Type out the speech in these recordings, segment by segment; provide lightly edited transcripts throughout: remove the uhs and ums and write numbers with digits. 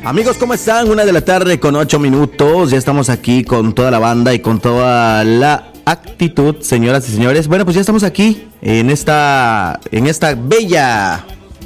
Amigos, ¿cómo están? 1:08 Ya estamos aquí con toda la banda y con toda la actitud, señoras y señores. Bueno, pues ya estamos aquí en esta bella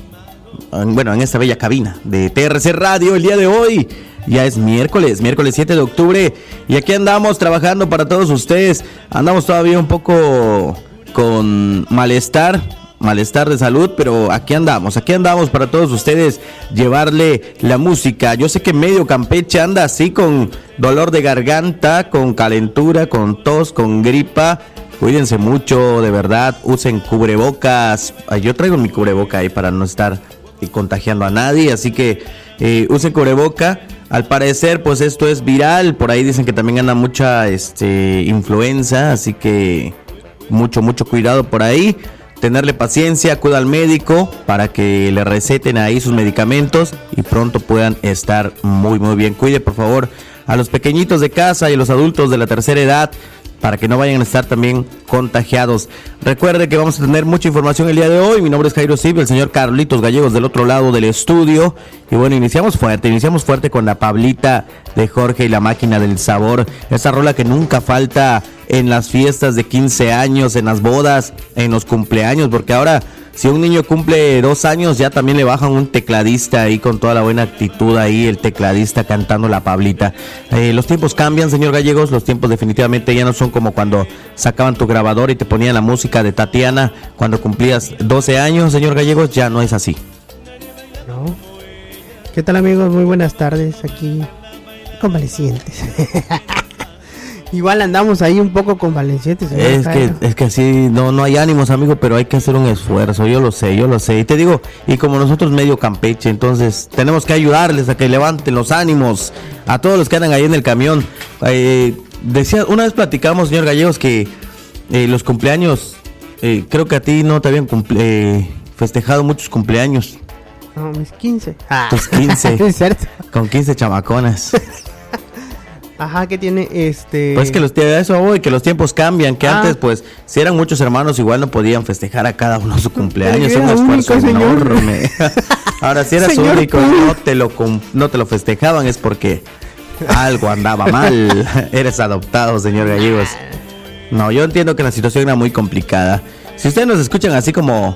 cabina de TRC Radio el día de hoy. Ya es miércoles 7 de octubre y aquí andamos trabajando para todos ustedes. Andamos todavía un poco con malestar de salud, pero aquí andamos para todos ustedes, llevarle la música. Yo sé que medio Campeche anda así con dolor de garganta, con calentura, con tos, con gripa. Cuídense mucho, de verdad, usen cubrebocas. Yo traigo mi cubreboca ahí para no estar contagiando a nadie, así que usen cubreboca. Al parecer, pues esto es viral, por ahí dicen que también anda mucha influenza, así que mucho cuidado por ahí. Tenerle paciencia, acuda al médico para que le receten ahí sus medicamentos y pronto puedan estar muy bien. Cuide por favor a los pequeñitos de casa y a los adultos de la tercera edad para que no vayan a estar también contagiados. Recuerde que vamos a tener mucha información el día de hoy. Mi nombre es Jairo Silva, el señor Carlitos Gallegos del otro lado del estudio. Y bueno, iniciamos fuerte con la Pablita de Jorge y la Máquina del Sabor. Esa rola que nunca falta en las fiestas de 15 años, en las bodas, en los cumpleaños, porque ahora si un niño cumple 2 años ya también le bajan un tecladista ahí con toda la buena actitud ahí, el tecladista cantando la Pablita. Los tiempos cambian, señor Gallegos, los tiempos definitivamente ya no son como cuando sacaban tu grabador y te ponían la música de Tatiana cuando cumplías 12 años, señor Gallegos, ya no es así. No. ¿Qué tal, amigos? Muy buenas tardes, aquí convalecientes. Igual andamos ahí un poco convalecientes. Es que así no hay ánimos, amigo, pero hay que hacer un esfuerzo, yo lo sé. Y te digo, y como nosotros medio Campeche, entonces tenemos que ayudarles a que levanten los ánimos a todos los que andan ahí en el camión. Decía, una vez platicamos, señor Gallegos, que los cumpleaños, creo que a ti no te habían festejado muchos cumpleaños. No, mis 15. Tus 15. Es cierto. Con 15 chamaconas. Ajá, ¿qué tiene Pues que que los tiempos cambian, que antes pues si eran muchos hermanos igual no podían festejar a cada uno su cumpleaños, un esfuerzo enorme. Ahora si eras único y no te lo festejaban es porque algo andaba mal. Eres adoptado, señor Gallegos. No, yo entiendo que la situación era muy complicada. Si ustedes nos escuchan así como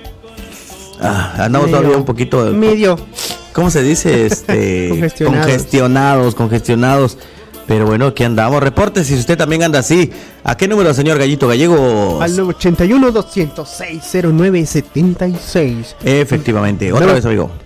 andamos todavía un poquito medio, ¿cómo se dice? Congestionados. Pero bueno, aquí andamos. Reporte si usted también anda así. ¿A qué número, señor Gallito Gallegos? Al 981-206-0976. Efectivamente. Otra vez, amigo.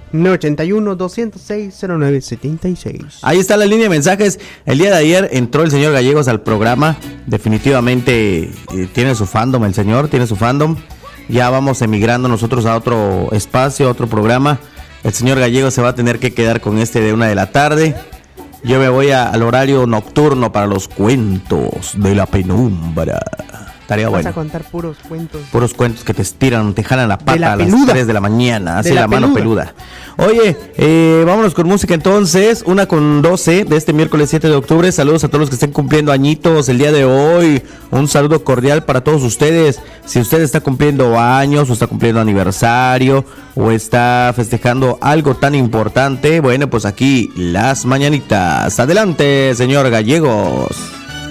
981-206-0976. Ahí está la línea de mensajes. El día de ayer entró el señor Gallegos al programa. Definitivamente tiene su fandom, el señor tiene su fandom. Ya vamos emigrando nosotros a otro espacio, a otro programa. El señor Gallegos se va a tener que quedar con de 1 de la tarde. Yo me voy al horario nocturno para los cuentos de la penumbra. Tarea buena. Vas a contar puros cuentos. Puros cuentos que te estiran, te jalan la pata a las 3 de la mañana. Así la mano peluda. Oye, vámonos con música entonces. 1:12 de este miércoles 7 de octubre. Saludos a todos los que estén cumpliendo añitos el día de hoy. Un saludo cordial para todos ustedes. Si usted está cumpliendo años o está cumpliendo aniversario o está festejando algo tan importante, bueno, pues aquí las mañanitas. Adelante, señor Gallegos.